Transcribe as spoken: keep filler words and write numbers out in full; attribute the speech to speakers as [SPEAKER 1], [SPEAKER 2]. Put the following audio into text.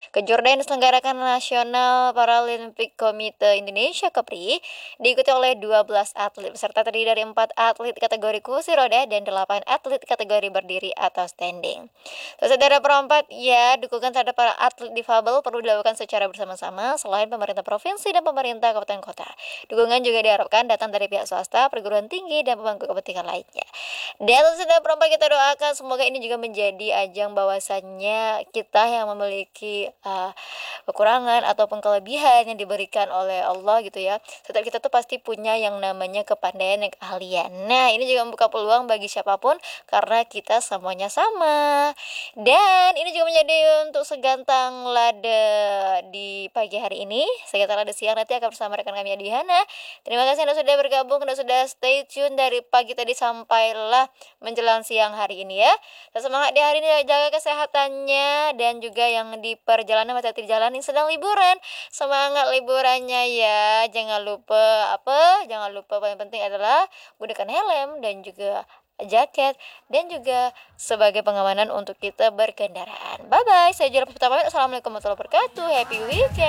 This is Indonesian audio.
[SPEAKER 1] Kejurnas diselenggarakan Nasional Paralimpik Komite Indonesia (KOPRI) diikuti oleh dua belas atlet. Peserta terdiri dari empat atlet kategori kursi roda dan delapan atlet kategori berdiri atau standing. Terus ada perempat, ya, dukungan terhadap para atlet difabel perlu dilakukan secara bersama-sama selain pemerintah provinsi dan pemerintah kabupaten kota. Dukungan juga diharapkan datang dari pihak swasta, perguruan tinggi, dan pemangku kepentingan lainnya. Dan terus ada perempat, kita doakan semoga ini juga menjadi ajang bahwasannya kita yang memiliki uh, kekurangan ataupun kelebihan yang diberikan oleh Allah gitu ya. Setiap kita tuh pasti punya yang namanya kepandaian dan keahlian. Nah, ini juga membuka peluang bagi siapapun karena kita semuanya sama. Dan ini juga menjadi untuk segantang lada di pagi hari ini. Segantang lada siang nanti akan bersama rekan kami Adihana. Terima kasih Anda sudah bergabung dan sudah stay tune dari pagi tadi sampailah menjelang siang hari ini ya. Dan semangat di hari ini, jaga kesehatannya dan juga yang di perjalanan hati-hati di jalan yang sedang liburan. Semangat liburannya ya. Jangan lupa apa? Jangan lupa paling penting adalah gunakan helm dan juga jaket dan juga sebagai pengamanan untuk kita berkendaraan. Bye bye. Saya Jura pamit. Assalamualaikum warahmatullahi wabarakatuh. Happy weekend.